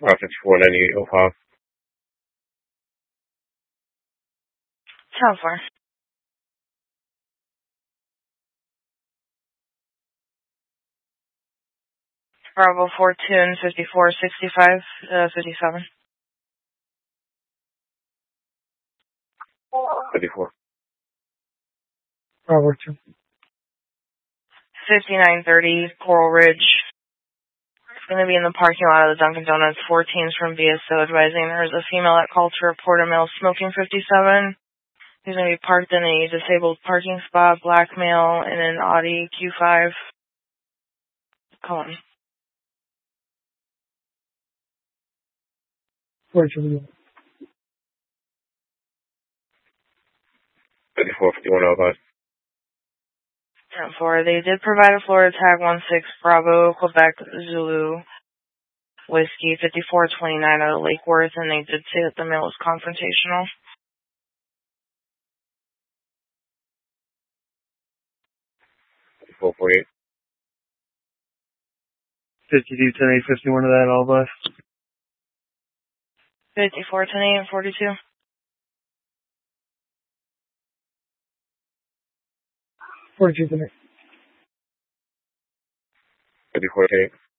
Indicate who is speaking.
Speaker 1: Route 549805.
Speaker 2: 10-4. Bravo 4 tune 5465, 57.
Speaker 1: 54.
Speaker 3: Bravo 2.
Speaker 2: 5930 Coral Ridge. It's going to be in the parking lot of the Dunkin' Donuts. 4 teams from VSO advising there's a female that called to report a male smoking 57. He's going to be parked in a disabled parking spot, black male, in an Audi Q5. Come on.
Speaker 3: 421.
Speaker 1: 545105.
Speaker 2: 10-4. They did provide a Florida tag 16 Bravo Quebec Zulu Whiskey 5429 out of Lake Worth, and they did say that the male was confrontational.
Speaker 1: 5448.
Speaker 3: 52 10 8 51 of that, all bus.
Speaker 2: 54 10 8 and 42.
Speaker 3: 42 10 8.
Speaker 1: 5448.